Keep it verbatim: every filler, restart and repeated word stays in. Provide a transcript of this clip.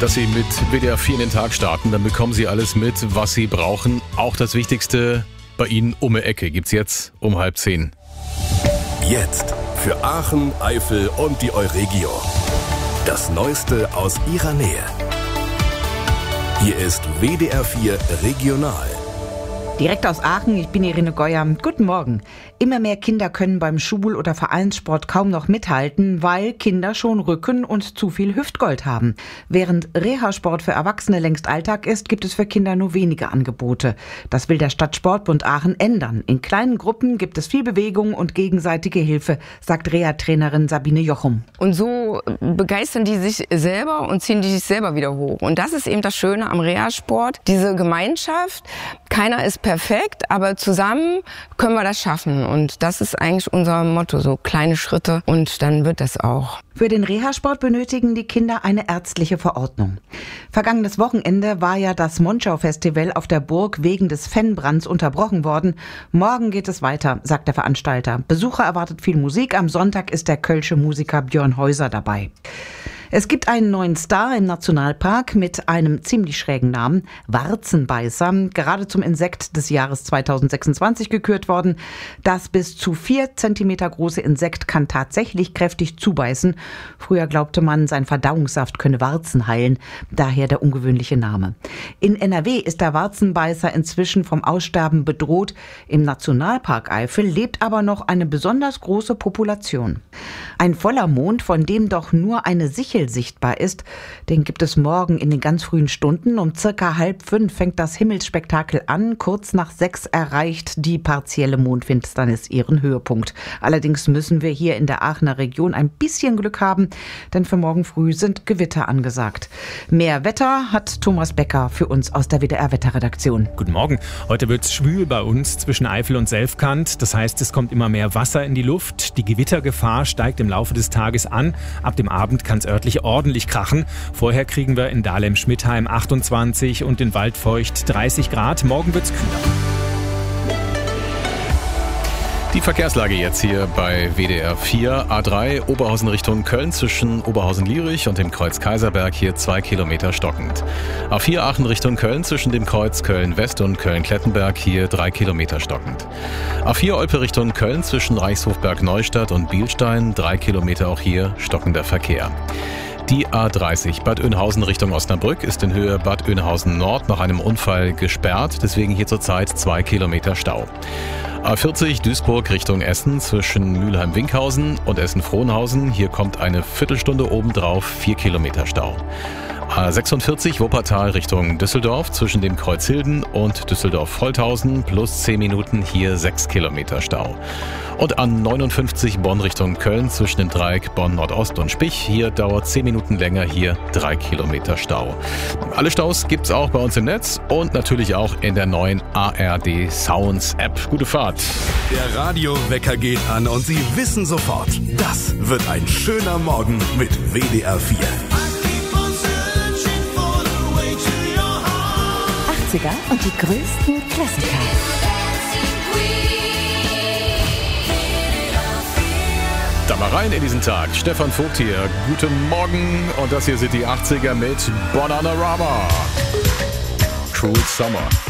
dass Sie mit W D R vier in den Tag starten. Dann bekommen Sie alles mit, was Sie brauchen. Auch das Wichtigste bei Ihnen um die Ecke gibt's jetzt um halb zehn. Jetzt für Aachen, Eifel und die Euregio. Das Neueste aus Ihrer Nähe. Hier ist W D R vier Regional. Direkt aus Aachen, ich bin Irene Geuer. Guten Morgen. Immer mehr Kinder können beim Schul- oder Vereinssport kaum noch mithalten, weil Kinder schon Rücken und zu viel Hüftgold haben. Während Reha-Sport für Erwachsene längst Alltag ist, gibt es für Kinder nur wenige Angebote. Das will der Stadtsportbund Aachen ändern. In kleinen Gruppen gibt es viel Bewegung und gegenseitige Hilfe, sagt Reha-Trainerin Sabine Jochum. Und so begeistern die sich selber und ziehen die sich selber wieder hoch. Und das ist eben das Schöne am Reha-Sport, diese Gemeinschaft. Keiner ist perfekt, aber zusammen können wir das schaffen. Und das ist eigentlich unser Motto, so kleine Schritte und dann wird das auch. Für den Reha-Sport benötigen die Kinder eine ärztliche Verordnung. Vergangenes Wochenende war ja das Monschau-Festival auf der Burg wegen des Fanbrands unterbrochen worden. Morgen geht es weiter, sagt der Veranstalter. Besucher erwartet viel Musik. Am Sonntag ist der kölsche Musiker Björn Häuser dabei. Es gibt einen neuen Star im Nationalpark mit einem ziemlich schrägen Namen, Warzenbeißer, gerade zum Insekt des Jahres zweitausendsechsundzwanzig gekürt worden. Das bis zu vier Zentimeter große Insekt kann tatsächlich kräftig zubeißen. Früher glaubte man, sein Verdauungssaft könne Warzen heilen, daher der ungewöhnliche Name. In N R W ist der Warzenbeißer inzwischen vom Aussterben bedroht. Im Nationalpark Eifel lebt aber noch eine besonders große Population. Ein voller Mond, von dem doch nur eine Sichel sichtbar ist. Den gibt es morgen in den ganz frühen Stunden. Um circa halb fünf fängt das Himmelsspektakel an. Kurz nach sechs erreicht die partielle Mondfinsternis ihren Höhepunkt. Allerdings müssen wir hier in der Aachener Region ein bisschen Glück haben, denn für morgen früh sind Gewitter angesagt. Mehr Wetter hat Thomas Becker für uns aus der W D R-Wetterredaktion. Guten Morgen. Heute wird es schwül bei uns zwischen Eifel und Selfkant. Das heißt, es kommt immer mehr Wasser in die Luft. Die Gewittergefahr steigt im Laufe des Tages an. Ab dem Abend kann es örtlich ordentlich krachen. Vorher kriegen wir in Dahlem-Schmidtheim achtundzwanzig und in Waldfeucht dreißig Grad. Morgen wird's kühler. Die Verkehrslage jetzt hier bei W D R vier. A drei Oberhausen Richtung Köln zwischen Oberhausen-Lierich und dem Kreuz Kaiserberg hier zwei Kilometer stockend. A vier Aachen Richtung Köln zwischen dem Kreuz Köln-West und Köln-Klettenberg hier drei Kilometer stockend. A vier Olpe Richtung Köln zwischen Reichshofberg-Neustadt und Bielstein drei Kilometer auch hier stockender Verkehr. Die A dreißig Bad Oeynhausen Richtung Osnabrück ist in Höhe Bad Oeynhausen Nord nach einem Unfall gesperrt, deswegen hier zurzeit zwei Kilometer Stau. A vierzig Duisburg Richtung Essen zwischen Mülheim-Winkhausen und Essen-Frohnhausen. Hier kommt eine Viertelstunde obendrauf, vier Kilometer Stau. A sechsundvierzig Wuppertal Richtung Düsseldorf zwischen dem Kreuz Hilden und Düsseldorf-Holthausen plus zehn Minuten, hier sechs Kilometer Stau. Und A neunundfünfzig Bonn Richtung Köln zwischen dem Dreieck Bonn-Nordost und Spich. Hier dauert zehn Minuten länger, hier drei Kilometer Stau. Alle Staus gibt's auch bei uns im Netz und natürlich auch in der neuen A R D Sounds App. Gute Fahrt. Der Radiowecker geht an und Sie wissen sofort, das wird ein schöner Morgen mit W D R vier. achtziger und die größten Klassiker. Da mal rein in diesen Tag. Stefan Vogt hier. Guten Morgen. Und das hier sind die achtziger mit Bananarama. Cruel Summer.